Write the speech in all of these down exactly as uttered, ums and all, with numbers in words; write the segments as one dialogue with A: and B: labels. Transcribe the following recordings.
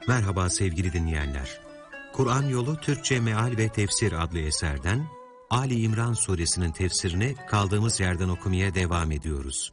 A: Merhaba sevgili dinleyenler. Kur'an Yolu Türkçe Meal ve Tefsir adlı eserden Ali İmran suresinin tefsirini kaldığımız yerden okumaya devam ediyoruz.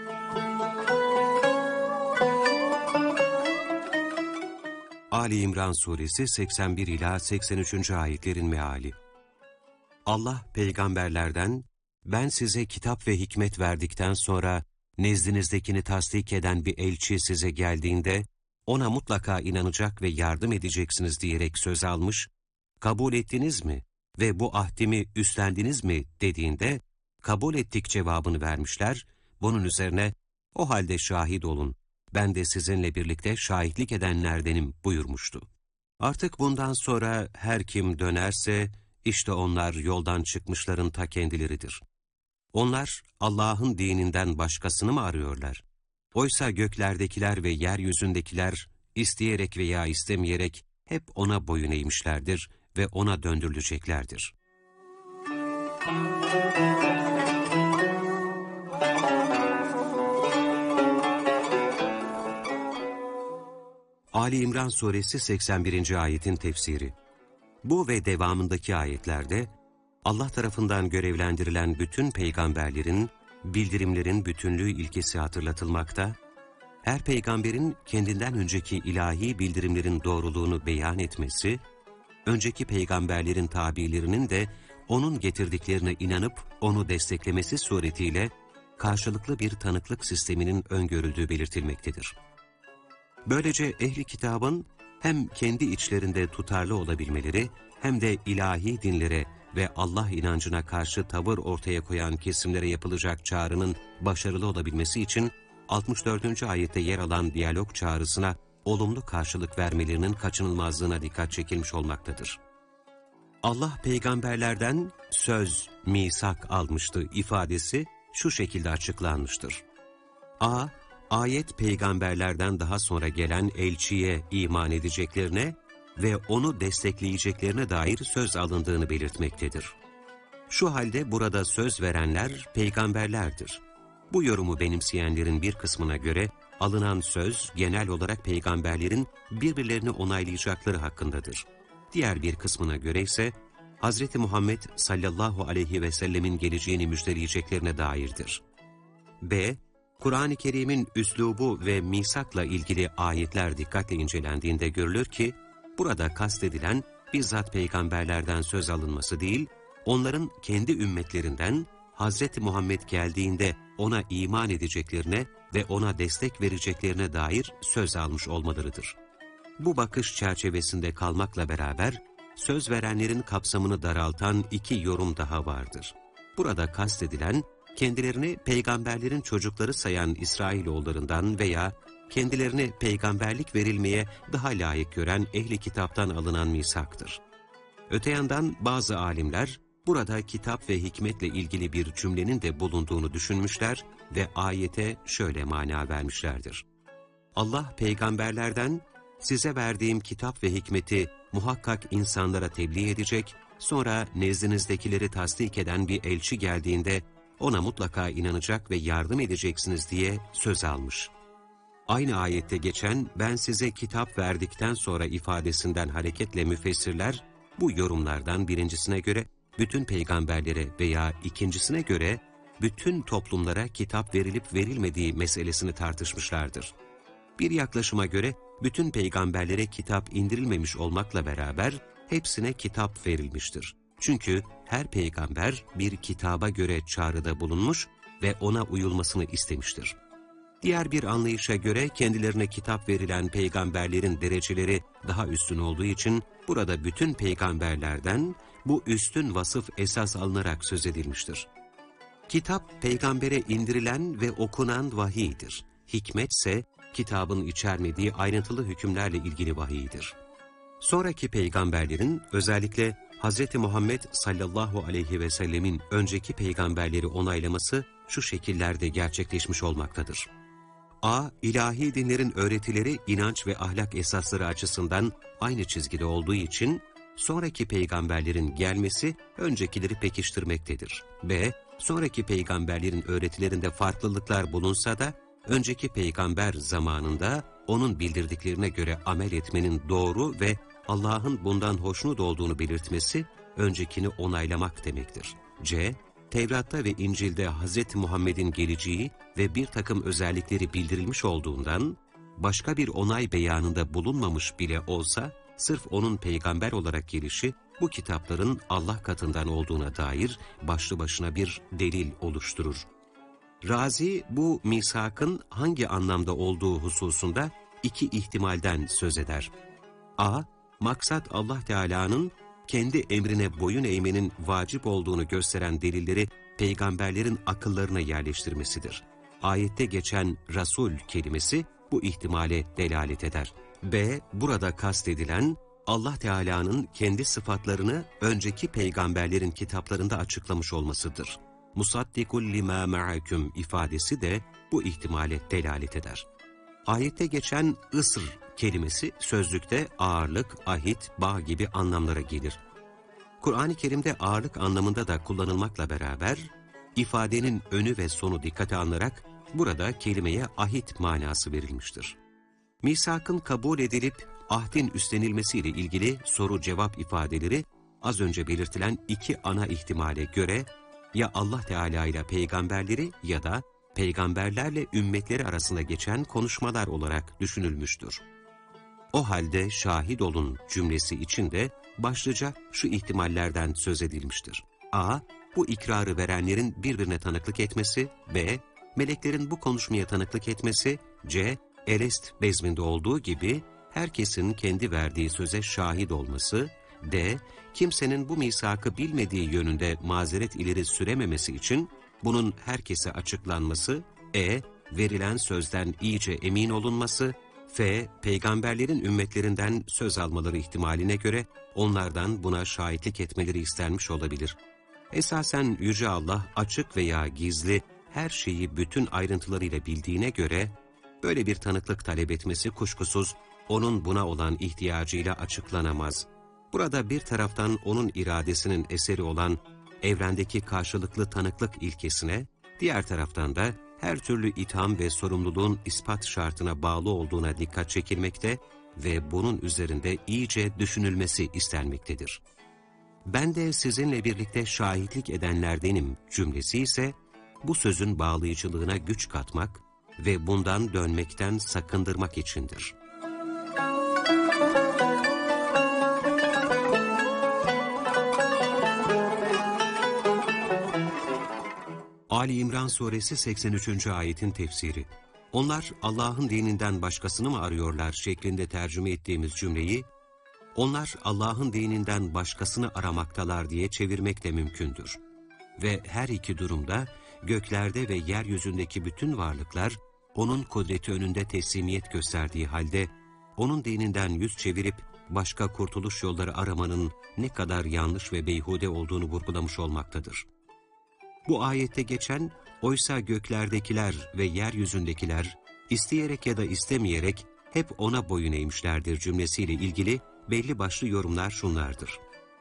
A: Ali İmran suresi seksen bir ila seksen üçüncü ayetlerin meali. Allah peygamberlerden, ben size kitap ve hikmet verdikten sonra nezdinizdekini tasdik eden bir elçi size geldiğinde, ona mutlaka inanacak ve yardım edeceksiniz diyerek söz almış, kabul ettiniz mi ve bu ahdimi üstlendiniz mi dediğinde, kabul ettik cevabını vermişler, bunun üzerine, o halde şahit olun, ben de sizinle birlikte şahitlik edenlerdenim buyurmuştu. Artık bundan sonra her kim dönerse, işte onlar yoldan çıkmışların ta kendileridir. Onlar Allah'ın dininden başkasını mı arıyorlar? Oysa göklerdekiler ve yeryüzündekiler isteyerek veya istemeyerek hep ona boyun eğmişlerdir ve ona döndürüleceklerdir. Ali İmran suresi seksen birinci ayetin tefsiri. Bu ve devamındaki ayetlerde Allah tarafından görevlendirilen bütün peygamberlerin, bildirimlerin bütünlüğü ilkesi hatırlatılmakta, her peygamberin kendinden önceki ilahi bildirimlerin doğruluğunu beyan etmesi, önceki peygamberlerin tabirlerinin de onun getirdiklerine inanıp onu desteklemesi suretiyle karşılıklı bir tanıklık sisteminin öngörüldüğü belirtilmektedir. Böylece ehli kitabın hem kendi içlerinde tutarlı olabilmeleri hem de ilahi dinlere ve Allah inancına karşı tavır ortaya koyan kesimlere yapılacak çağrının başarılı olabilmesi için altmış dördüncü ayette yer alan diyalog çağrısına olumlu karşılık vermelerinin kaçınılmazlığına dikkat çekilmiş olmaktadır. Allah peygamberlerden söz, misak almıştı ifadesi şu şekilde açıklanmıştır. A. Ayet peygamberlerden daha sonra gelen elçiye iman edeceklerine ve onu destekleyeceklerine dair söz alındığını belirtmektedir. Şu halde burada söz verenler peygamberlerdir. Bu yorumu benimseyenlerin bir kısmına göre alınan söz genel olarak peygamberlerin birbirlerini onaylayacakları hakkındadır. Diğer bir kısmına göre ise Hz. Muhammed sallallahu aleyhi ve sellemin geleceğini müjdeleyeceklerine dairdir. B. Kur'an-ı Kerim'in üslubu ve misakla ilgili ayetler dikkatle incelendiğinde görülür ki, burada kastedilen bizzat peygamberlerden söz alınması değil, onların kendi ümmetlerinden Hz. Muhammed geldiğinde ona iman edeceklerine ve ona destek vereceklerine dair söz almış olmalarıdır. Bu bakış çerçevesinde kalmakla beraber, söz verenlerin kapsamını daraltan iki yorum daha vardır. Burada kastedilen, kendilerini peygamberlerin çocukları sayan İsrailoğullarından veya kendilerine peygamberlik verilmeye daha layık gören ehli kitaptan alınan misaktır. Öte yandan bazı alimler, burada kitap ve hikmetle ilgili bir cümlenin de bulunduğunu düşünmüşler ve ayete şöyle mana vermişlerdir. Allah peygamberlerden, size verdiğim kitap ve hikmeti muhakkak insanlara tebliğ edecek, sonra nezdinizdekileri tasdik eden bir elçi geldiğinde, ona mutlaka inanacak ve yardım edeceksiniz diye söz almış. Aynı ayette geçen ben size kitap verdikten sonra ifadesinden hareketle müfessirler, bu yorumlardan birincisine göre bütün peygamberlere veya ikincisine göre bütün toplumlara kitap verilip verilmediği meselesini tartışmışlardır. Bir yaklaşıma göre bütün peygamberlere kitap indirilmemiş olmakla beraber hepsine kitap verilmiştir. Çünkü her peygamber bir kitaba göre çağrıda bulunmuş ve ona uyulmasını istemiştir. Diğer bir anlayışa göre kendilerine kitap verilen peygamberlerin dereceleri daha üstün olduğu için burada bütün peygamberlerden bu üstün vasıf esas alınarak söz edilmiştir. Kitap peygambere indirilen ve okunan vahiydir. Hikmetse kitabın içermediği ayrıntılı hükümlerle ilgili vahiydir. Sonraki peygamberlerin özellikle Hz. Muhammed sallallahu aleyhi ve sellemin önceki peygamberleri onaylaması şu şekillerde gerçekleşmiş olmaktadır. A. İlahi dinlerin öğretileri, inanç ve ahlak esasları açısından aynı çizgide olduğu için, sonraki peygamberlerin gelmesi öncekileri pekiştirmektedir. B. Sonraki peygamberlerin öğretilerinde farklılıklar bulunsa da, önceki peygamber zamanında onun bildirdiklerine göre amel etmenin doğru ve Allah'ın bundan hoşnut olduğunu belirtmesi, öncekini onaylamak demektir. C. Tevrat'ta ve İncil'de Hz. Muhammed'in geleceği ve bir takım özellikleri bildirilmiş olduğundan, başka bir onay beyanında bulunmamış bile olsa, sırf onun peygamber olarak gelişi, bu kitapların Allah katından olduğuna dair başlı başına bir delil oluşturur. Razi, bu misakın hangi anlamda olduğu hususunda iki ihtimalden söz eder. A. Maksat Allah Teala'nın kendi emrine boyun eğmenin vacip olduğunu gösteren delilleri peygamberlerin akıllarına yerleştirmesidir. Ayette geçen Resul kelimesi bu ihtimale delalet eder. B. Burada kastedilen Allah Teala'nın kendi sıfatlarını önceki peygamberlerin kitaplarında açıklamış olmasıdır. Musaddikul lima ma'akum ifadesi de bu ihtimale delalet eder. Ayette geçen ısr kelimesi sözlükte ağırlık, ahit, bağ gibi anlamlara gelir. Kur'an-ı Kerim'de ağırlık anlamında da kullanılmakla beraber, ifadenin önü ve sonu dikkate alınarak burada kelimeye ahit manası verilmiştir. Misakın kabul edilip ahdin üstlenilmesiyle ilgili soru-cevap ifadeleri az önce belirtilen iki ana ihtimale göre ya Allah Teala ile peygamberleri ya da peygamberlerle ümmetleri arasında geçen konuşmalar olarak düşünülmüştür. O halde şahit olun cümlesi için de başlıca şu ihtimallerden söz edilmiştir. A. Bu ikrarı verenlerin birbirine tanıklık etmesi. B. Meleklerin bu konuşmaya tanıklık etmesi. C. Elest bezminde olduğu gibi herkesin kendi verdiği söze şahit olması. D. Kimsenin bu misakı bilmediği yönünde mazeret ileri sürememesi için bunun herkese açıklanması. E. Verilen sözden iyice emin olunması. F. Peygamberlerin ümmetlerinden söz almaları ihtimaline göre onlardan buna şahitlik etmeleri istenmiş olabilir. Esasen Yüce Allah açık veya gizli her şeyi bütün ayrıntılarıyla bildiğine göre böyle bir tanıklık talep etmesi kuşkusuz onun buna olan ihtiyacıyla açıklanamaz. Burada bir taraftan onun iradesinin eseri olan evrendeki karşılıklı tanıklık ilkesine, diğer taraftan da her türlü itham ve sorumluluğun ispat şartına bağlı olduğuna dikkat çekilmekte ve bunun üzerinde iyice düşünülmesi istenmektedir. Ben de sizinle birlikte şahitlik edenlerdenim cümlesi ise bu sözün bağlayıcılığına güç katmak ve bundan dönmekten sakındırmak içindir. Ali İmran Suresi seksen üçüncü ayetin tefsiri. Onlar Allah'ın dininden başkasını mı arıyorlar şeklinde tercüme ettiğimiz cümleyi, onlar Allah'ın dininden başkasını aramaktalar diye çevirmek de mümkündür. Ve her iki durumda göklerde ve yeryüzündeki bütün varlıklar onun kudreti önünde teslimiyet gösterdiği halde onun dininden yüz çevirip başka kurtuluş yolları aramanın ne kadar yanlış ve beyhude olduğunu vurgulamış olmaktadır. Bu ayette geçen, oysa göklerdekiler ve yeryüzündekiler isteyerek ya da istemeyerek hep ona boyun eğmişlerdir cümlesiyle ilgili belli başlı yorumlar şunlardır.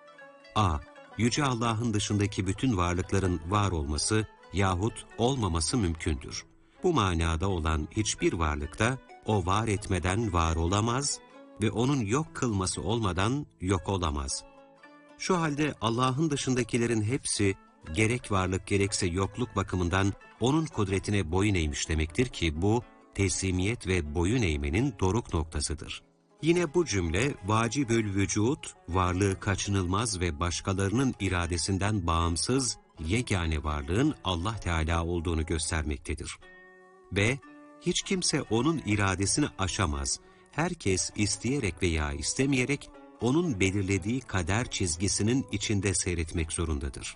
A: A. Yüce Allah'ın dışındaki bütün varlıkların var olması yahut olmaması mümkündür. Bu manada olan hiçbir varlıkta o var etmeden var olamaz ve onun yok kılması olmadan yok olamaz. Şu halde Allah'ın dışındakilerin hepsi gerek varlık gerekse yokluk bakımından onun kudretine boyun eğmiş demektir ki bu teslimiyet ve boyun eğmenin doruk noktasıdır. Yine bu cümle vacibül vücut, varlığı kaçınılmaz ve başkalarının iradesinden bağımsız yegane varlığın Allah Teala olduğunu göstermektedir. B. Hiç kimse onun iradesini aşamaz. Herkes isteyerek veya istemeyerek onun belirlediği kader çizgisinin içinde seyretmek zorundadır.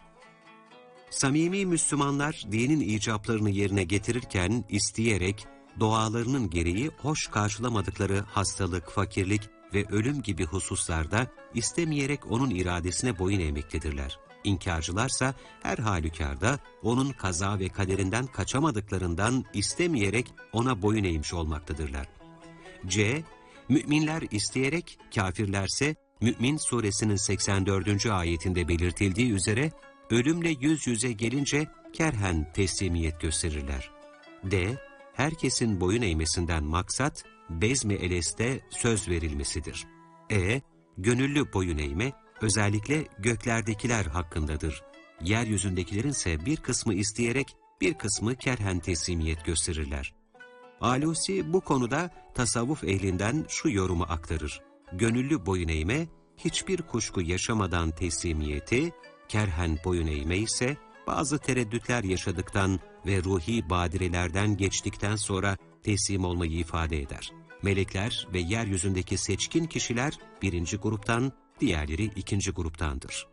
A: Samimi Müslümanlar dinin icaplarını yerine getirirken isteyerek, doğalarının gereği hoş karşılamadıkları hastalık, fakirlik ve ölüm gibi hususlarda istemeyerek onun iradesine boyun eğmektedirler. İnkarcılarsa her halükarda onun kaza ve kaderinden kaçamadıklarından istemeyerek ona boyun eğmiş olmaktadırlar. C. Müminler isteyerek, kafirlerse Mü'min suresinin seksen dördüncü ayetinde belirtildiği üzere ölümle yüz yüze gelince kerhen teslimiyet gösterirler. D. Herkesin boyun eğmesinden maksat, Bezmi Eles'te söz verilmesidir. E. Gönüllü boyun eğme, özellikle göklerdekiler hakkındadır. Yeryüzündekilerin ise bir kısmı isteyerek, bir kısmı kerhen teslimiyet gösterirler. Alusi bu konuda tasavvuf ehlinden şu yorumu aktarır. Gönüllü boyun eğme, hiçbir kuşku yaşamadan teslimiyeti, kerhen boyun eğme ise bazı tereddütler yaşadıktan ve ruhi badirelerden geçtikten sonra teslim olmayı ifade eder. Melekler ve yeryüzündeki seçkin kişiler birinci gruptan, diğerleri ikinci gruptandır.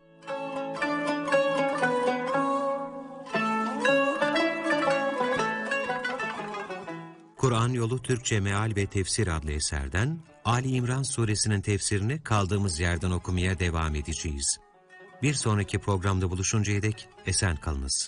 A: Kur'an Yolu Türkçe Meal ve Tefsir adlı eserden Ali İmran suresinin tefsirini kaldığımız yerden okumaya devam edeceğiz. Bir sonraki programda buluşuncaya dek esen kalınız.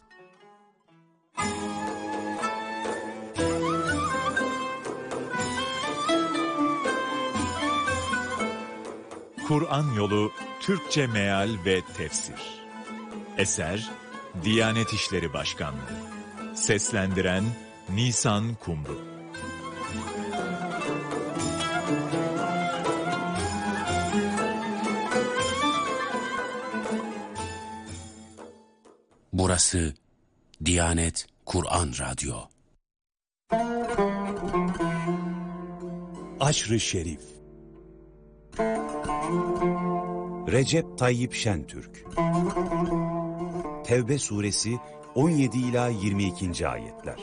B: Kur'an Yolu Türkçe Meal ve Tefsir. Eser Diyanet İşleri Başkanlığı. Seslendiren Nisan Kumru.
C: Burası Diyanet Kur'an Radyo.
D: Aşr-ı Şerif. Recep Tayyip Şentürk. Tevbe suresi on yedi ila yirmi ikinci ayetler.